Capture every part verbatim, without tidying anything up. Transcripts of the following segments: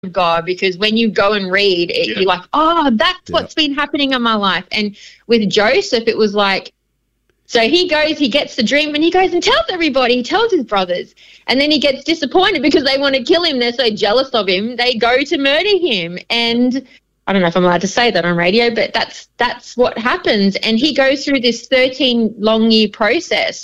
of God, because when you go and read it, Yeah. you're like, oh, that's Yeah. what's been happening in my life. And with Joseph, it was like, so he goes, he gets the dream, and he goes and tells everybody, he tells his brothers. And then he gets disappointed because they want to kill him. They're so jealous of him. They go to murder him. And I don't know if I'm allowed to say that on radio, but that's that's what happens. And he goes through this thirteen long year process.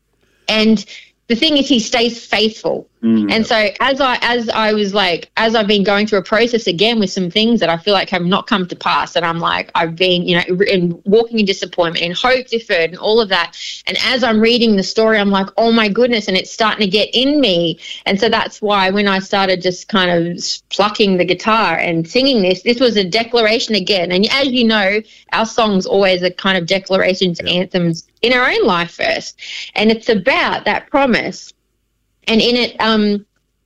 And the thing is, he stays faithful. Mm. And so as I as I was like, as I've been going through a process again with some things that I feel like have not come to pass, and I'm like, I've been, you know, in walking in disappointment and hope deferred and all of that. And as I'm reading the story, I'm like, oh my goodness, and it's starting to get in me. And so that's why when I started just kind of plucking the guitar and singing this, this was a declaration again. And as you know, our songs always are kind of declarations, Yeah. anthems in our own life first. And it's about that promise. And in it, um,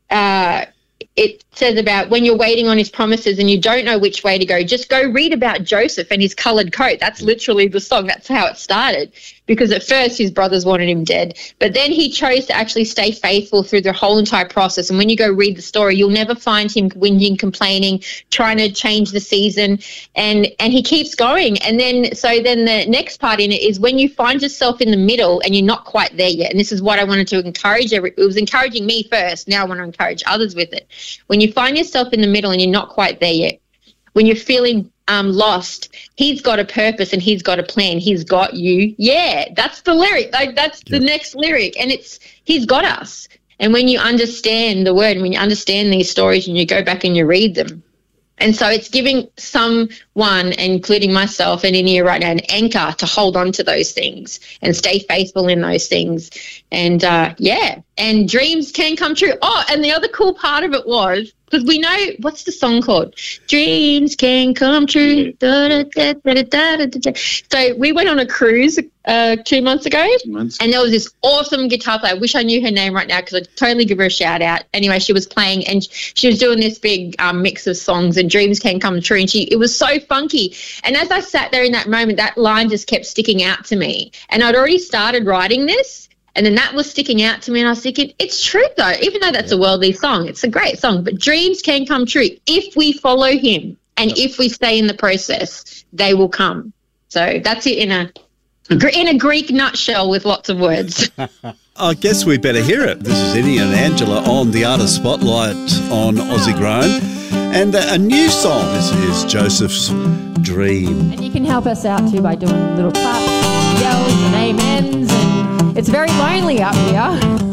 uh, it says about when you're waiting on his promises and you don't know which way to go, just go read about Joseph and his coloured coat. That's literally the song. That's how it started, because at first his brothers wanted him dead. But then he chose to actually stay faithful through the whole entire process. And when you go read the story, you'll never find him whinging, complaining, trying to change the season. And, and he keeps going. And then so then the next part in it is when you find yourself in the middle and you're not quite there yet. And this is what I wanted to encourage. Every, it was encouraging me first. Now I want to encourage others with it. When you find yourself in the middle and you're not quite there yet, when you're feeling um, lost, he's got a purpose and he's got a plan. He's got you. Yeah, that's the lyric. Like, that's Yeah. the next lyric. And it's he's got us. And when you understand the word, when you understand these stories and you go back and you read them, and so it's giving someone, including myself and in here right now, an anchor to hold on to those things and stay faithful in those things. And, uh, yeah, and dreams can come true. Oh, and the other cool part of it was, because we know, what's the song called? Dreams can come true. Da, da, da, da, da, da, da. So we went on a cruise uh, two months ago. Months. And there was this awesome guitar player. I wish I knew her name right now because I'd totally give her a shout out. Anyway, she was playing and she was doing this big um, mix of songs, and dreams can come true. And she, it was so funky. And as I sat there in that moment, that line just kept sticking out to me. And I'd already started writing this. And then that was sticking out to me, and I was thinking, it's true, though. Even though that's a worldly song, it's a great song. But dreams can come true if we follow him and if we stay in the process, they will come. So that's it in a in a Greek nutshell with lots of words. I guess we better hear it. This is Eddie and Angela on the Artist Spotlight on Aussie Grown. And a new song. This is Joseph's Dream. And you can help us out too by doing little claps and yells and amens. And it's very lonely up here.